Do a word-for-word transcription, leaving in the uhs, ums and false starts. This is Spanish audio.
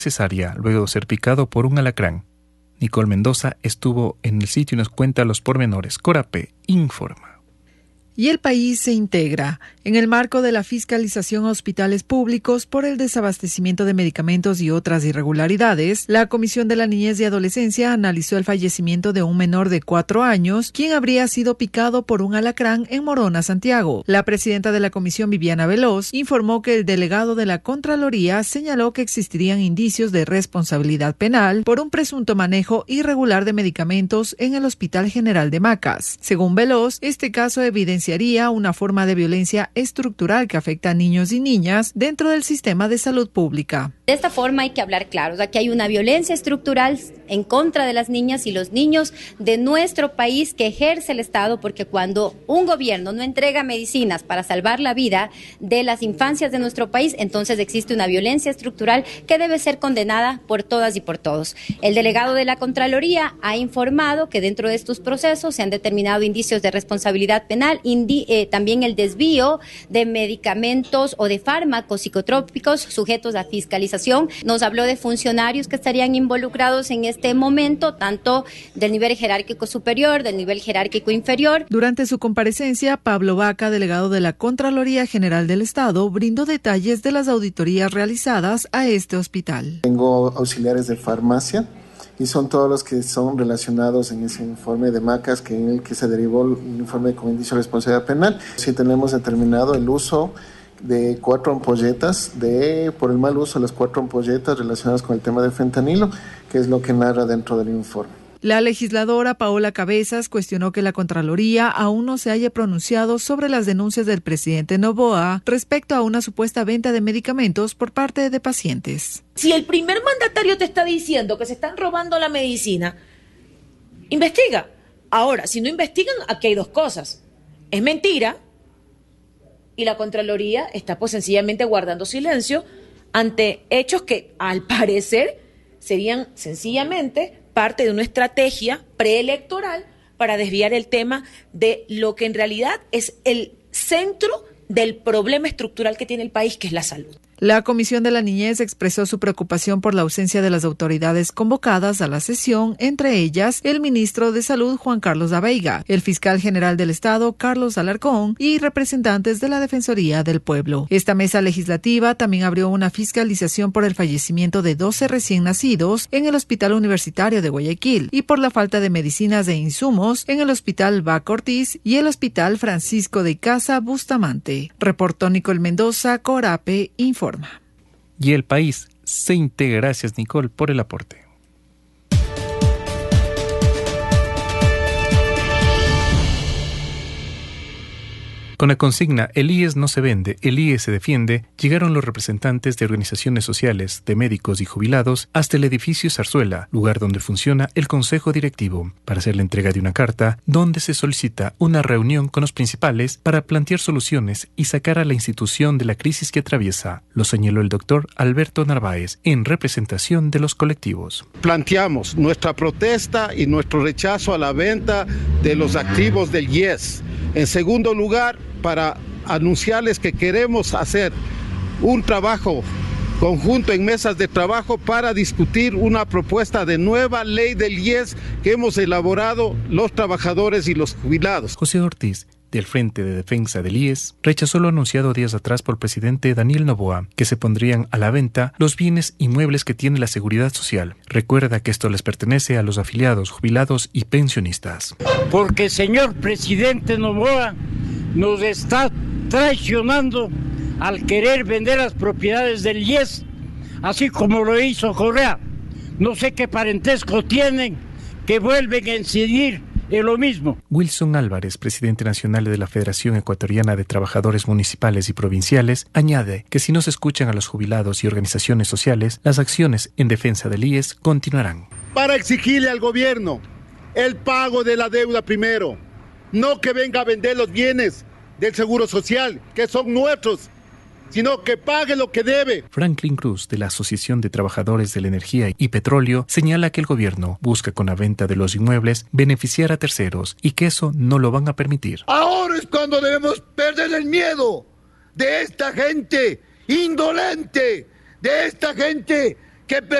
cesárea luego de ser picado por un alacrán. Nicole Mendoza estuvo en el sitio y nos cuenta los pormenores. Corape informa. Y el país se integra en el marco de la fiscalización a hospitales públicos por el desabastecimiento de medicamentos y otras irregularidades. La Comisión de la Niñez y Adolescencia analizó el fallecimiento de un menor de cuatro años, quien habría sido picado por un alacrán en Morona, Santiago. La presidenta de la comisión, Viviana Veloz, informó que el delegado de la Contraloría señaló que existirían indicios de responsabilidad penal por un presunto manejo irregular de medicamentos en el Hospital General de Macas. Según Veloz, este caso evidencia una forma de violencia estructural que afecta a niños y niñas dentro del sistema de salud pública. De esta forma hay que hablar claro, o sea, que hay una violencia estructural en contra de las niñas y los niños de nuestro país que ejerce el Estado, porque cuando un gobierno no entrega medicinas para salvar la vida de las infancias de nuestro país, entonces existe una violencia estructural que debe ser condenada por todas y por todos. El delegado de la Contraloría ha informado que dentro de estos procesos se han determinado indicios de responsabilidad penal, indi- eh, también el desvío de medicamentos o de fármacos psicotrópicos sujetos a fiscalización. Nos habló de funcionarios que estarían involucrados en este momento, tanto del nivel jerárquico superior, del nivel jerárquico inferior. Durante su comparecencia, Pablo Vaca, delegado de la Contraloría General del Estado, brindó detalles de las auditorías realizadas a este hospital. Tengo auxiliares de farmacia y son todos los que son relacionados en ese informe de Macas, que en el que se derivó el informe con indicio de responsabilidad penal. Sí tenemos determinado el uso de cuatro ampolletas, de por el mal uso de las cuatro ampolletas relacionadas con el tema del fentanilo, que es lo que narra dentro del informe. La legisladora Paola Cabezas cuestionó que la Contraloría aún no se haya pronunciado sobre las denuncias del presidente Noboa respecto a una supuesta venta de medicamentos por parte de pacientes. Si el primer mandatario te está diciendo que se están robando la medicina, investiga. Ahora, si no investigan, aquí hay dos cosas. Es mentira y la Contraloría está pues sencillamente guardando silencio ante hechos que al parecer serían sencillamente parte de una estrategia preelectoral para desviar el tema de lo que en realidad es el centro del problema estructural que tiene el país, que es la salud. La Comisión de la Niñez expresó su preocupación por la ausencia de las autoridades convocadas a la sesión, entre ellas el ministro de Salud, Juan Carlos Abeiga, el fiscal general del Estado, Carlos Alarcón, y representantes de la Defensoría del Pueblo. Esta mesa legislativa también abrió una fiscalización por el fallecimiento de doce recién nacidos en el Hospital Universitario de Guayaquil y por la falta de medicinas e insumos en el Hospital Baco Ortiz y el Hospital Francisco de Icaza Bustamante. Reportó Nicole Mendoza, Corape Informa. Y el país se integra. Gracias, Nicole, por el aporte. Con la consigna "El I E S no se vende, el I E S se defiende", llegaron los representantes de organizaciones sociales, de médicos y jubilados hasta el edificio Zarzuela, lugar donde funciona el Consejo Directivo, para hacer la entrega de una carta donde se solicita una reunión con los principales para plantear soluciones y sacar a la institución de la crisis que atraviesa, lo señaló el doctor Alberto Narváez en representación de los colectivos. Planteamos nuestra protesta y nuestro rechazo a la venta de los activos del I E S. En segundo lugar, para anunciarles que queremos hacer un trabajo conjunto en mesas de trabajo para discutir una propuesta de nueva ley del I E S que hemos elaborado los trabajadores y los jubilados. José Ortiz, del Frente de Defensa del I E S, rechazó lo anunciado días atrás por el presidente Daniel Noboa, que se pondrían a la venta los bienes inmuebles que tiene la Seguridad Social. Recuerda que esto les pertenece a los afiliados, jubilados y pensionistas. Porque el señor presidente Noboa nos está traicionando al querer vender las propiedades del I E S, así como lo hizo Correa. No sé qué parentesco tienen, que vuelven a incidir en lo mismo. Wilson Álvarez, presidente nacional de la Federación Ecuatoriana de Trabajadores Municipales y Provinciales, añade que si no se escuchan a los jubilados y organizaciones sociales, las acciones en defensa del I E S continuarán. Para exigirle al gobierno el pago de la deuda primero, no que venga a vender los bienes del Seguro Social, que son nuestros, sino que pague lo que debe. Franklin Cruz, de la Asociación de Trabajadores de la Energía y Petróleo, señala que el gobierno busca con la venta de los inmuebles beneficiar a terceros y que eso no lo van a permitir. Ahora es cuando debemos perder el miedo de esta gente indolente, de esta gente que